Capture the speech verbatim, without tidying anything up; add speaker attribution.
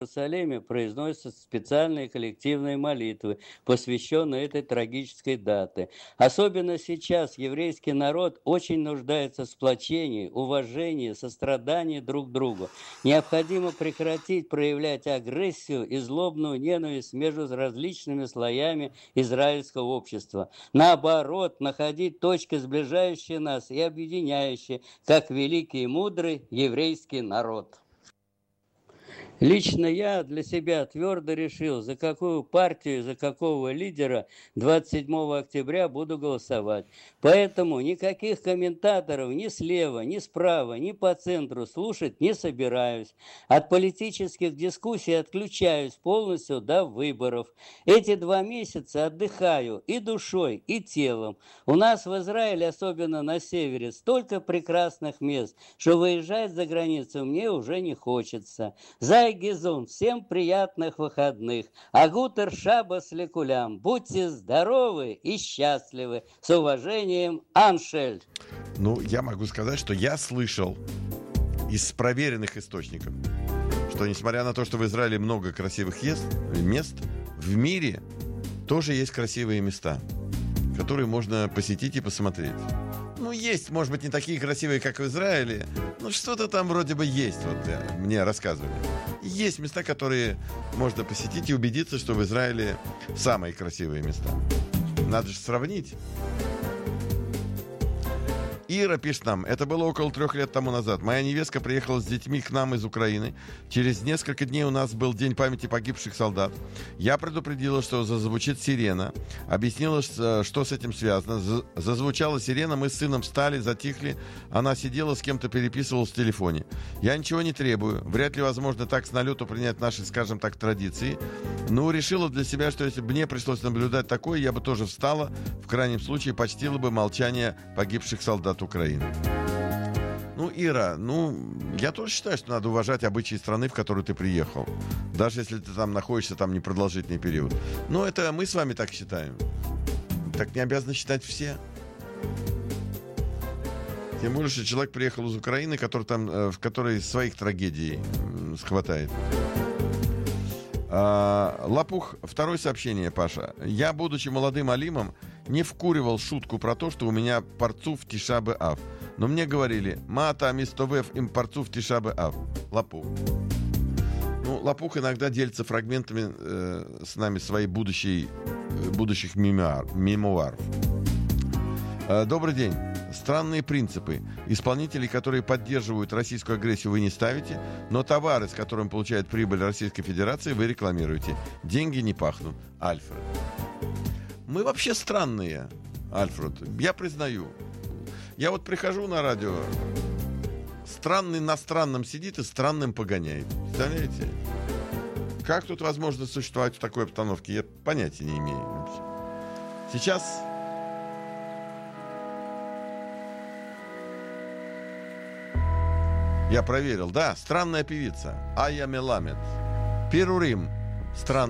Speaker 1: Иерусалиме произносятся специальные коллективные молитвы, посвященные этой трагической дате. Особенно сейчас еврейский народ очень нуждается в сплочении, уважении, сострадании друг к другу. Необходимо прекратить проявлять агрессию и злобную ненависть между различными слоями израильского общества. Наоборот, находить точки, сближающие нас и объединяющие, как великий и мудрый еврейский народ. Лично я для себя твердо решил, за какую партию, за какого лидера двадцать седьмого октября буду голосовать. Поэтому никаких комментаторов ни слева, ни справа, ни по центру слушать не собираюсь. От политических дискуссий отключаюсь полностью до выборов. Эти два месяца отдыхаю и душой, и телом. У нас в Израиле, особенно на севере, столько прекрасных мест, что выезжать за границу мне уже не хочется. Зай Гизун, всем приятных выходных. Агутер Шабас Лекулям. Будьте здоровы и счастливы. С уважением, Аншель.
Speaker 2: Ну, я могу сказать, что я слышал из проверенных источников, что несмотря на то, что в Израиле много красивых мест, в мире тоже есть красивые места, которые можно посетить и посмотреть. Ну, есть, может быть, не такие красивые, как в Израиле, но что-то там вроде бы есть, вот мне рассказывали. Есть места, которые можно посетить и убедиться, что в Израиле самые красивые места. Надо же сравнить. Ира пишет нам, это было около трех лет тому назад. Моя невестка приехала с детьми к нам из Украины. Через несколько дней у нас был День памяти погибших солдат. Я предупредила, что зазвучит сирена. Объяснила, что с этим связано. Зазвучала сирена, мы с сыном встали, затихли. Она сидела, с кем-то переписывалась в телефоне. Я ничего не требую. Вряд ли возможно так с налету принять наши, скажем так, традиции. Но решила для себя, что если бы мне пришлось наблюдать такое, я бы тоже встала. В крайнем случае, почтила бы молчание погибших солдат Украины. Ну, Ира, ну, я тоже считаю, что надо уважать обычаи страны, в которую ты приехал. Даже если ты там находишься там непродолжительный период. Но это мы с вами так считаем. Так не обязаны считать все. Тем более, что человек приехал из Украины, который там, в которой своих трагедий схватает. А, Лопух, второе сообщение, Паша. Я, будучи молодым алимом, не вкуривал шутку про то, что у меня парцуф Тиша б'Ав. Но мне говорили, мата мистовев им парцуф Тиша б'Ав. Лопух. Ну, Лопух иногда делится фрагментами э, с нами своих будущей, будущих мемуар, мемуаров. Э, добрый день. Странные принципы. Исполнителей, которые поддерживают российскую агрессию, вы не ставите, но товары, с которыми получает прибыль Российской Федерации, вы рекламируете. Деньги не пахнут. Альфред. Мы вообще странные, Альфред. Я признаю. Я вот прихожу на радио, странный на странном сидит и странным погоняет. Представляете? Как тут возможно существовать в такой обстановке, я понятия не имею. Сейчас... Я проверил. Да, странная певица. Ая Меламед. Перурим. Странная.